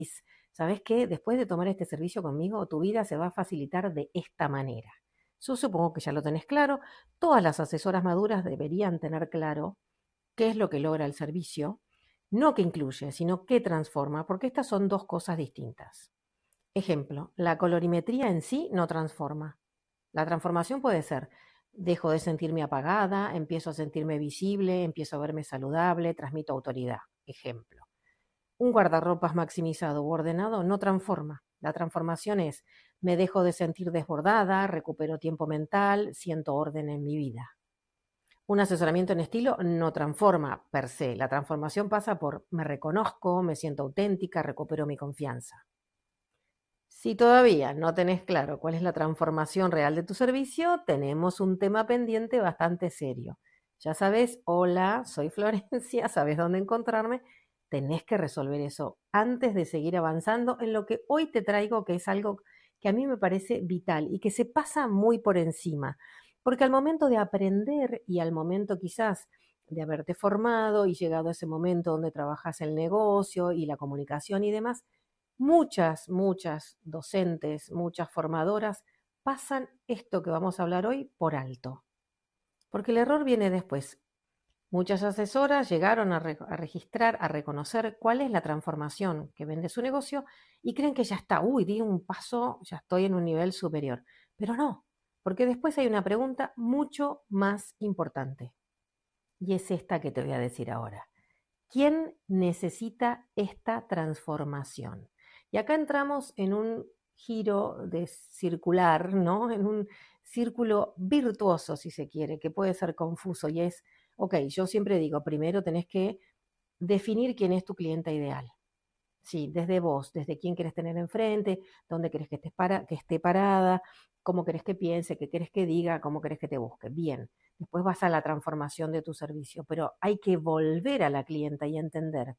¿sabes qué? Después de tomar este servicio conmigo, tu vida se va a facilitar de esta manera. Yo supongo que ya lo tenés claro. Todas las asesoras maduras deberían tener claro qué es lo que logra el servicio, no qué incluye, sino qué transforma, porque estas son dos cosas distintas. Ejemplo, la colorimetría en sí no transforma. La transformación puede ser, dejo de sentirme apagada, empiezo a sentirme visible, empiezo a verme saludable, transmito autoridad. Ejemplo. Un guardarropas maximizado u ordenado no transforma. La transformación es, me dejo de sentir desbordada, recupero tiempo mental, siento orden en mi vida. Un asesoramiento en estilo no transforma per se. La transformación pasa por, me reconozco, me siento auténtica, recupero mi confianza. Si todavía no tenés claro cuál es la transformación real de tu servicio, tenemos un tema pendiente bastante serio. Ya sabes, hola, soy Florencia, sabes dónde encontrarme. Tenés que resolver eso antes de seguir avanzando en lo que hoy te traigo, que es algo que a mí me parece vital y que se pasa muy por encima. Porque al momento de aprender y al momento quizás de haberte formado y llegado a ese momento donde trabajas el negocio y la comunicación y demás, muchas docentes, muchas formadoras pasan esto que vamos a hablar hoy por alto, porque el error viene después. Muchas asesoras llegaron a registrar, a reconocer cuál es la transformación que vende su negocio y creen que ya está, uy, di un paso, ya estoy en un nivel superior. Pero no, porque después hay una pregunta mucho más importante y es esta que te voy a decir ahora. ¿Quién necesita esta transformación? Y acá entramos en un giro de circular, ¿no? En un círculo virtuoso, si se quiere, que puede ser confuso. Y es, ok, yo siempre digo, primero tenés que definir quién es tu clienta ideal. Sí, desde vos, desde quién querés tener enfrente, dónde querés que esté parada, cómo querés que piense, qué querés que diga, cómo querés que te busque. Bien, después vas a la transformación de tu servicio, pero hay que volver a la clienta y entender.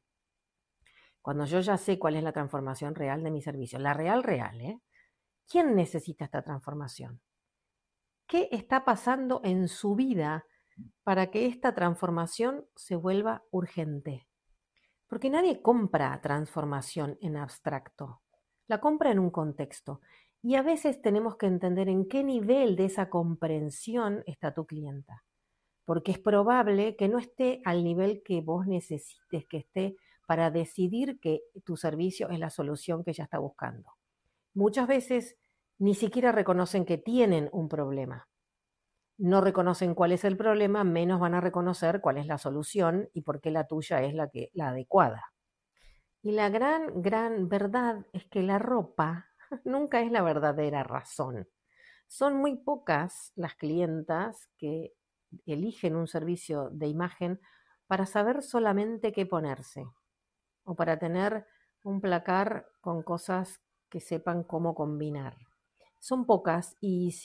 Cuando yo ya sé cuál es la transformación real de mi servicio, la real, ¿eh? ¿Quién necesita esta transformación? ¿Qué está pasando en su vida para que esta transformación se vuelva urgente? Porque nadie compra transformación en abstracto, la compra en un contexto. Y a veces tenemos que entender en qué nivel de esa comprensión está tu clienta. Porque es probable que no esté al nivel que vos necesites que esté para decidir que tu servicio es la solución que ella está buscando. Muchas veces ni siquiera reconocen que tienen un problema. No reconocen cuál es el problema, menos van a reconocer cuál es la solución y por qué la tuya es la adecuada. Y la gran verdad es que la ropa nunca es la verdadera razón. Son muy pocas las clientas que eligen un servicio de imagen para saber solamente qué ponerse o para tener un placar con cosas que sepan cómo combinar. Son pocas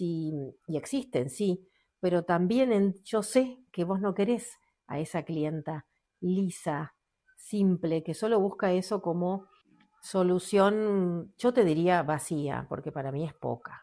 y existen, sí, pero también yo sé que vos no querés a esa clienta lisa, simple, que solo busca eso como solución, yo te diría vacía, porque para mí es poca.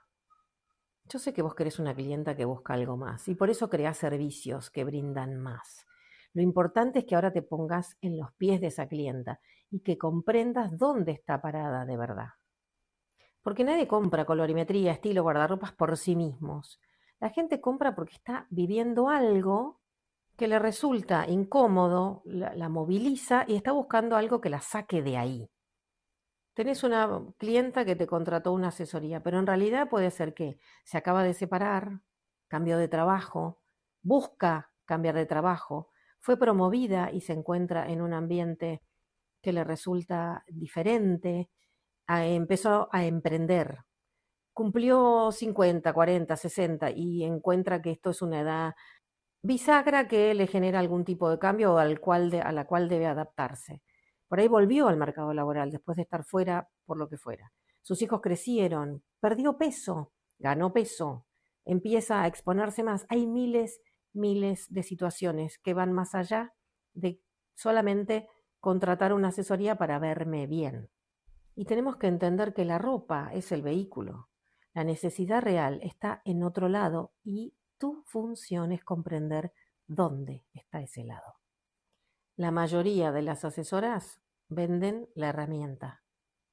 Yo sé que vos querés una clienta que busca algo más y por eso creás servicios que brindan más. Lo importante es que ahora te pongas en los pies de esa clienta y que comprendas dónde está parada de verdad. Porque nadie compra colorimetría, estilo, guardarropas por sí mismos. La gente compra porque está viviendo algo que le resulta incómodo, la moviliza y está buscando algo que la saque de ahí. Tenés una clienta que te contrató una asesoría, pero en realidad puede ser que se acaba de separar, cambió de trabajo, busca cambiar de trabajo, fue promovida y se encuentra en un ambiente que le resulta diferente, empezó a emprender, cumplió 50, 40, 60 y encuentra que esto es una edad bisagra que le genera algún tipo de cambio o a la cual debe adaptarse. Por ahí volvió al mercado laboral después de estar fuera por lo que fuera. Sus hijos crecieron, perdió peso, ganó peso, empieza a exponerse más. Hay miles de situaciones que van más allá de solamente contratar una asesoría para verme bien. Y tenemos que entender que la ropa es el vehículo. La necesidad real está en otro lado y tu función es comprender dónde está ese lado. La mayoría de las asesoras venden la herramienta,